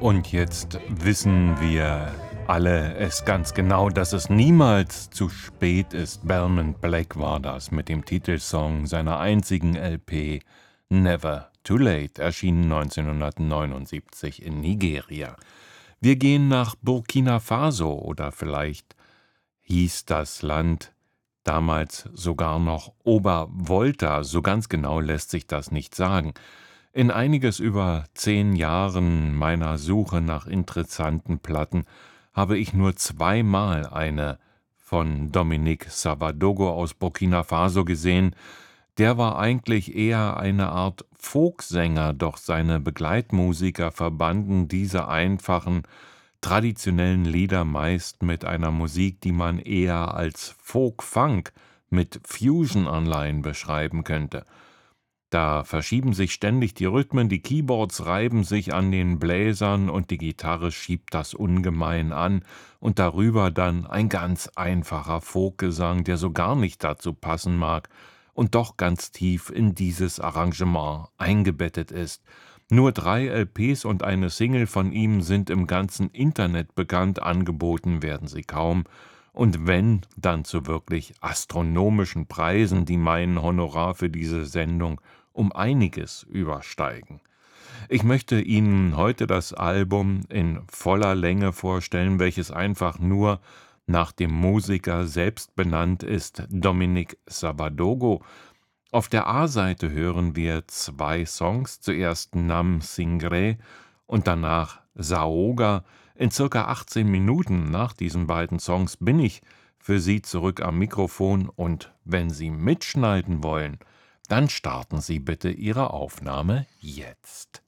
Und jetzt wissen wir alle es ganz genau, dass es niemals zu spät ist. Belmont Black war das mit dem Titelsong seiner einzigen LP Never Too Late, erschienen 1979 in Nigeria. Wir gehen nach Burkina Faso, oder vielleicht hieß das Land damals sogar noch Obervolta, so ganz genau lässt sich das nicht sagen. In einiges über 10 Jahren meiner Suche nach interessanten Platten habe ich nur zweimal eine von Dominique Savadogo aus Burkina Faso gesehen. Der war eigentlich eher eine Art Folksänger, doch seine Begleitmusiker verbanden diese einfachen, traditionellen Lieder meist mit einer Musik, die man eher als Folk-Funk mit Fusion-Anleihen beschreiben könnte. Da verschieben sich ständig die Rhythmen, die Keyboards reiben sich an den Bläsern und die Gitarre schiebt das ungemein an und darüber dann ein ganz einfacher Folkgesang, der so gar nicht dazu passen mag und doch ganz tief in dieses Arrangement eingebettet ist. Nur 3 LPs und eine Single von ihm sind im ganzen Internet bekannt, angeboten werden sie kaum. Und wenn, dann zu wirklich astronomischen Preisen, die mein Honorar für diese Sendung um einiges übersteigen. Ich möchte Ihnen heute das Album in voller Länge vorstellen, welches einfach nur nach dem Musiker selbst benannt ist, Dominique Savadogo. Auf der A-Seite hören wir 2 Songs, zuerst Nam Singre und danach Saoga. In circa 18 Minuten nach diesen beiden Songs bin ich für Sie zurück am Mikrofon, und wenn Sie mitschneiden wollen, dann starten Sie bitte Ihre Aufnahme jetzt.